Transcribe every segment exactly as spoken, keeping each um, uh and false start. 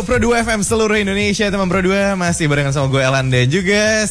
Radio Pro dua F M seluruh Indonesia, teman Pro dua masih barengan sama gue Elan dan juga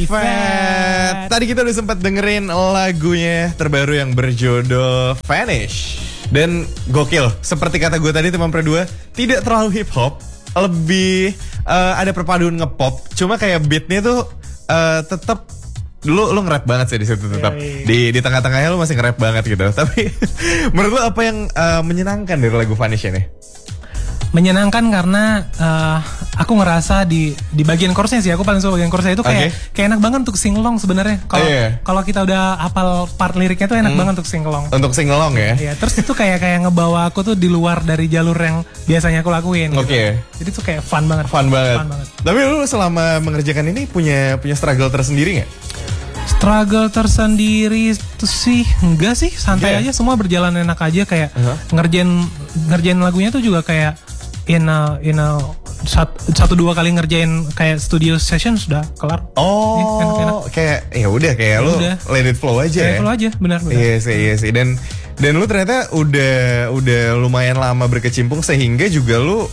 Stefan. Tadi kita udah sempat dengerin lagunya terbaru yang berjudul Vanish. Dan gokil, seperti kata gue tadi teman Pro dua, tidak terlalu hip hop, lebih uh, ada perpaduan ngepop. Cuma kayak beatnya tuh uh, tetap lu lu nge-rap banget sih di situ tetap. Yoi. Di di tengah-tengahnya lu masih nge-rap banget gitu. Tapi menurut lu apa yang uh, menyenangkan dari lagu Vanish ini? Menyenangkan karena uh, aku ngerasa di di bagian chorusnya sih, aku paling suka bagian chorusnya itu kayak Okay. kayak enak banget untuk singelong sebenarnya. Kalau Oh, iya. kalau kita udah hafal part liriknya tuh enak Hmm. banget untuk singelong. Untuk singelong ya? Iya, terus itu kayak kayak ngebawa aku tuh di luar dari jalur yang biasanya aku lakuin. Oke. Gitu. Jadi tuh kayak fun banget. Fun banget. Fun banget. Tapi lu selama mengerjakan ini punya punya struggle tersendiri gak? Struggle tersendiri itu sih enggak sih, santai Enggak ya? aja, semua berjalan enak aja, kayak Uh-huh. ngerjain ngerjain lagunya tuh juga kayak in a, in a, sat, satu dua kali ngerjain kayak studio session sudah kelar. Oh, Iya, enak-enak. kayak ya udah kayak lu Udah. let it flow aja Kayak ya. flow aja, benar benar. Iya sih, iya sih. Dan dan lu ternyata udah udah lumayan lama berkecimpung sehingga juga lu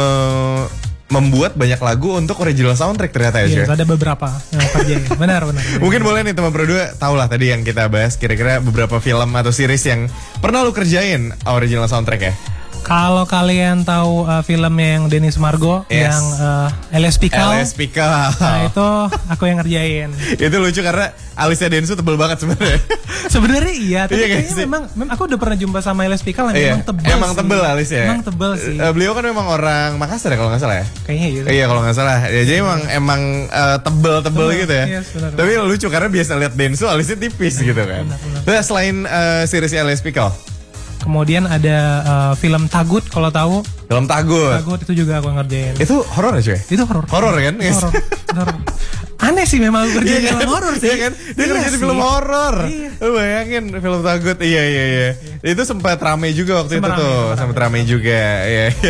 me- membuat banyak lagu untuk original soundtrack ternyata ya. Iya, Cuy? ada beberapa yang kerjain. Benar benar. benar. Mungkin boleh nih teman Pro dua tahu lah tadi yang kita bahas kira-kira beberapa film atau series yang pernah lu kerjain original soundtrack ya. Kalau kalian tahu uh, film yang Dennis Margo Yes. yang uh, L S P K L, L S P K. nah itu aku yang ngerjain. Itu lucu karena alisnya Densu tebel banget sebenarnya. Sebenarnya iya, tapi Iya, kayaknya sih? memang, memang aku udah pernah jumpa sama L S P K yang Iya, memang tebel emang sih. tebel alisnya. Emang tebel sih. Eh, beliau kan memang orang Makassar ya kalau nggak salah ya. Kayaknya gitu. Iya kalau nggak salah. Ya, jadi emang emang eh, tebel-tebel Tebel, gitu ya. yes, benar, Tapi lucu karena biasa lihat Densu alisnya tipis gitu kan. benar, benar. Nah, selain eh, series L S P K, Kemudian ada uh, film Tagut, kalau tahu. film Tagut. Tagut itu juga aku ngerjain. Itu horor ya cuy? Itu horor. Horor kan? Itu Yes. horor. Horor. Aneh sih memang aku kerjain Iya kan? film horor sih. Iya kan? Dia Iya kerja di sih. film horor. Iya. Lu bayangin film Tagut. Iya iya iya. Itu sempat ramai juga waktu Sempat itu ramai, tuh. sempat Sempat ramai. ramai juga. Iya. iya.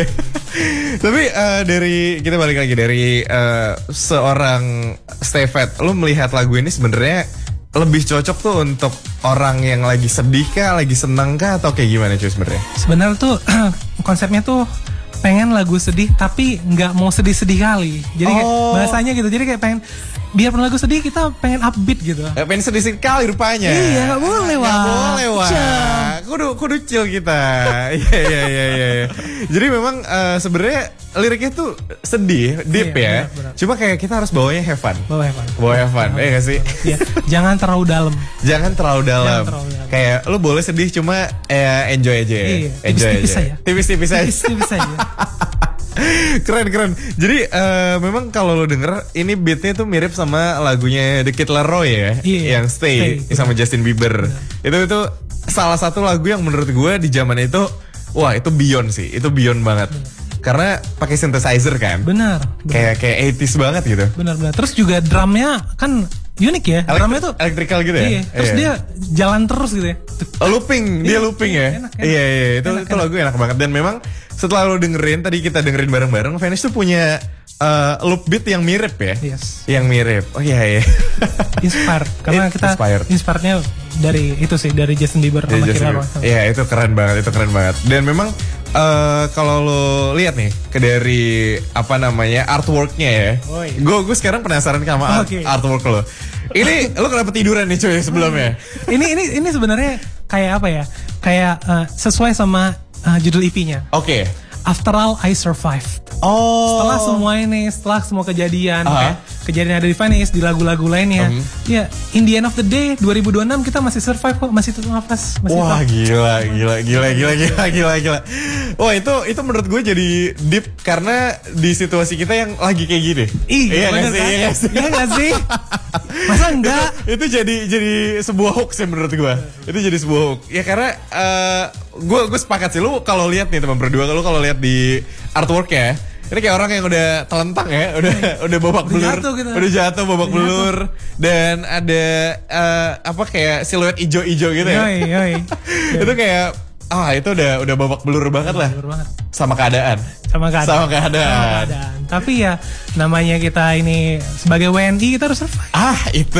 Tapi eh, dari kita balik lagi dari eh, seorang Stefan, lu melihat lagu ini sebenarnya lebih cocok tuh untuk orang yang lagi sedih kah, lagi senang kah, atau kayak gimana cuy sebenarnya? Sebenarnya tuh konsepnya tuh pengen lagu sedih tapi nggak mau sedih-sedih kali. Jadi kayak Oh. bahasanya gitu. Jadi kayak pengen biarpun lagu sedih kita pengen upbeat gitu. Eh, pengen sedih kali rupanya. Iya, nggak boleh, Wak. Nggak boleh, Wak. Chill. Kudu kudu chill kita. Iya iya iya iya. iya. Jadi memang eh, sebenarnya liriknya tuh sedih, deep Iya, ya. benar, benar. Cuma kayak kita harus bawanya have fun. Bawa Evan. Bawa have fun, iya gak sih? Iya, jangan terlalu dalam. Jangan terlalu dalam. Jangan terlalu dalam. Kayak lu boleh sedih cuma eh, enjoy aja ya. Iya, enjoy tipis-tipis aja. aja. Tipis-tipis aja. Tipis-tipis aja. Keren keren. Jadi eh, memang kalau lo denger ini beatnya tuh mirip sama lagunya The Kid Laroi ya, Iya, yang Stay, Stay, sama Justin Bieber. Itu itu salah satu lagu yang menurut gue di zaman itu, wah itu beyond sih, itu beyond banget. Karena pakai synthesizer kan, Benar. benar. kayak kayak eighties banget gitu. Benar-benar. Terus juga drumnya kan unik ya. Drumnya tuh Electrical gitu ya. iya. Terus dia jalan terus gitu ya. Oh, looping, dia Iya, looping iya, ya. enak, enak. Iya iya, itu Enak, itu enak. lagu enak banget dan memang setelah lo dengerin tadi kita dengerin bareng-bareng, Vanish tuh punya eh, loop beat yang mirip ya. Yes. Yang mirip. Oh iya iya. Inspired. Karena kita Inspired. inspirednya dari itu sih, dari Justin Bieber Iya, sama Justin Kid Bieber. Laroi. Iya itu keren banget, itu keren banget. Dan memang eh, kalau lo lihat nih ke dari apa namanya artworknya ya, Oh, iya. gue gue sekarang penasaran sama art- Oke. artwork lo. Ini lo kenapa tiduran nih cuy sebelumnya? ini ini ini sebenarnya kayak apa ya? Kayak eh, sesuai sama eh, judul E P-nya. Oke. After all I survived. Oh. Setelah semua ini, setelah semua kejadian, Aha. kayak kejadian ada di Vanish, di lagu-lagu lainnya, Mhm. ya in the end of the day dua ribu dua puluh enam kita masih survive kok, masih tetap nafas, masih Wah tetap- gila, gila, gila, gila, gila, gila, gila. Wah itu itu menurut gue jadi deep karena di situasi kita yang lagi kayak gini. Iya, nggak bener sih? kan? Iya nggak sih? Iya nggak sih? Masa enggak? itu, itu jadi jadi sebuah hoax ya menurut gue. Itu jadi sebuah hoax. Ya karena eh, gue gue sepakat sih lu kalau lihat nih teman berdua, kalau kalau lihat di artwork ya. Ini kayak orang yang udah telentang ya, udah udah babak Udah belur, jatuh gitu. udah jatuh babak Udah belur, dan ada eh, apa kayak siluet ijo-ijo gitu ya. Yoi, yoi. Itu kayak ah itu udah udah babak belur banget lah Bener banget. sama keadaan. Sama keadaan. Sama keadaan. Sama keadaan. Tapi ya namanya kita ini sebagai W N I kita harus survive. Ah itu.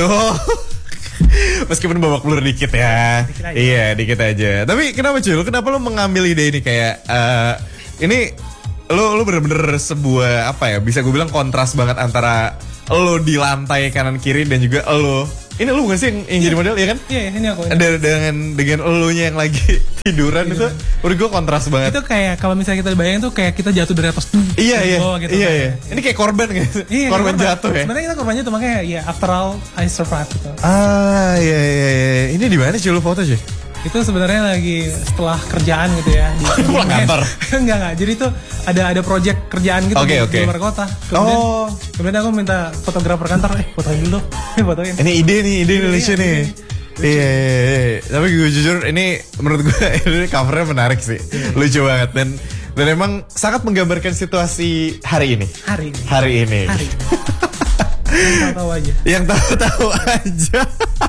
Meskipun babak belur dikit ya. Dikit aja. Iya dikit aja. Tapi kenapa cuy? Lu kenapa lu mengambil ide ini kayak eh, ini lo lo bener-bener sebuah apa ya? Bisa gue bilang kontras banget antara lo di lantai kanan kiri dan juga lo. Ini lo bukan sih yang, yang jadi model ya kan? Iya, ini aku. Ada dengan dengan elunya yang lagi tiduran itu, menurut gue kontras banget. Itu kayak kalau misalnya kita bayangin tuh kayak kita jatuh dari atas tuh. Iya iya. Gitu, iya kan. iya. Ini kayak korban gitu. Iya, korban korban jatuh ya. Sebenarnya kita korban jatuh makanya ya after all I survived gitu. Ah iya iya iya. Ini di mana sih lo foto sih? Itu sebenarnya lagi setelah kerjaan gitu ya di, di pulang kantor. enggak enggak. Jadi itu ada ada project kerjaan gitu okay, di, okay. di luar kota. Kemudian, oh. kemudian aku minta fotografer kantor, eh fotoin dulu. Eh fotoin. Ini ide nih, ide Indonesia iya, nih. Iya, iya, iya. Tapi gue jujur ini menurut gue ini covernya menarik sih. Lucu banget dan dan emang sangat menggambarkan situasi hari ini. Hari ini. Hari ini. Hari ini. Yang tahu-tahu aja. Yang tahu-tahu aja.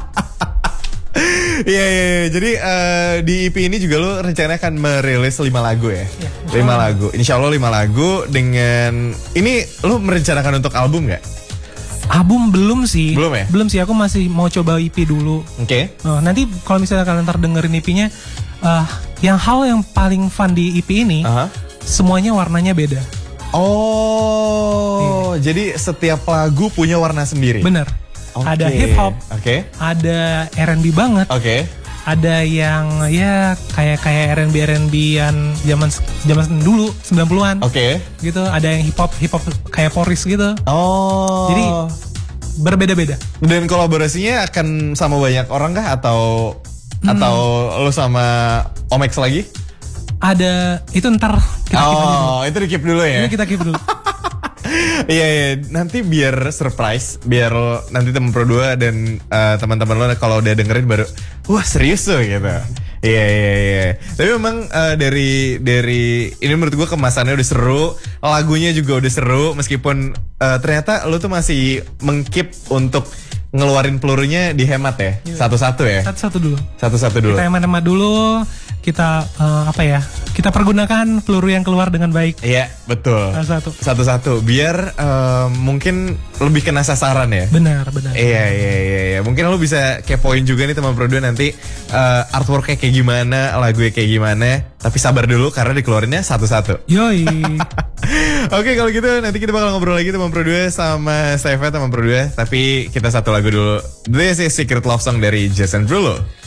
Iya, iya, iya. Jadi uh, di E P ini juga lo rencananya akan merilis lima lagu ya? Ya, lima lagu. Insya Allah lima lagu dengan... Ini lo merencanakan untuk album gak? Album belum sih. Belum ya? Belum sih, aku masih mau coba E P dulu. Oke. Okay. Uh, nanti kalau misalnya kalian ntar dengerin E P-nya, uh, yang hal yang paling fun di E P ini, uh-huh. semuanya warnanya beda. Oh, iya. Jadi setiap lagu punya warna sendiri? Bener. Okay. Ada hip hop, okay. ada R and B banget, okay. ada yang ya kayak kayak R and B R and B-an zaman zaman dulu sembilan puluhan, okay. gitu. Ada yang hip hop hip hop kayak Poris gitu. Oh. Jadi berbeda-beda. Dan kolaborasinya akan sama banyak orang kah atau hmm. atau lo sama Omex lagi? Ada itu ntar kita oh, keep dulu. Itu di keep dulu ya. Ini kita keep dulu. Iya, iya, nanti biar surprise, biar nanti temen Pro dua dan uh, teman-teman lo kalau udah dengerin baru, wah serius tuh gitu. Iya, iya, iya. Tapi memang uh, dari dari ini menurut gue kemasannya udah seru, lagunya juga udah seru, meskipun uh, ternyata lo tuh masih mengkeep untuk ngeluarin pelurunya dihemat ya, satu-satu ya. Satu-satu dulu. Satu-satu dulu. Kita hemat-hemat dulu. Kita uh, apa ya? Kita pergunakan peluru yang keluar dengan baik. Iya, betul. Satu-satu. Satu-satu. Biar uh, mungkin lebih kena sasaran ya. Benar, benar. Iya, iya, iya, iya. Mungkin lo bisa kepoin juga nih teman Pro dua nanti uh, artworknya kayak gimana, lagunya kayak gimana. Tapi sabar dulu karena dikeluarinnya satu-satu. Yoi. Oke, kalau gitu nanti kita bakal ngobrol lagi teman Pro dua sama Stefan teman Pro dua. Tapi kita satu lagu dulu. This is Secret Love Song dari Jason Derulo.